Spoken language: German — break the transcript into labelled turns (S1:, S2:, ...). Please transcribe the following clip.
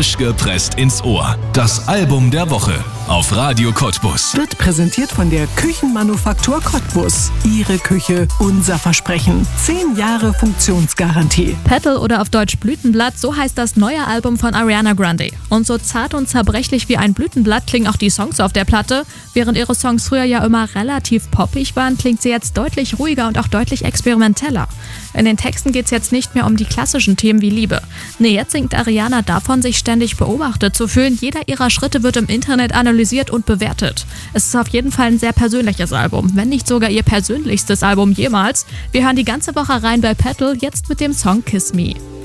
S1: frisch gepresst ins Ohr. Das Album der Woche auf Radio Cottbus.
S2: Wird präsentiert von der Küchenmanufaktur Cottbus. Ihre Küche, unser Versprechen. 10 Jahre Funktionsgarantie.
S3: Petal oder auf Deutsch Blütenblatt, so heißt das neue Album von Ariana Grande. Und so zart und zerbrechlich wie ein Blütenblatt klingen auch die Songs auf der Platte. Während ihre Songs früher ja immer relativ poppig waren, klingt sie jetzt deutlich ruhiger und auch deutlich experimenteller. In den Texten geht es jetzt nicht mehr um die klassischen Themen wie Liebe. Nee, jetzt singt Ariana davon, sich ständig beobachtet zu fühlen. Jeder ihrer Schritte wird im Internet analysiert und bewertet. Es ist auf jeden Fall ein sehr persönliches Album, wenn nicht sogar ihr persönlichstes Album jemals. Wir hören die ganze Woche rein bei Petal, jetzt mit dem Song Kiss Me.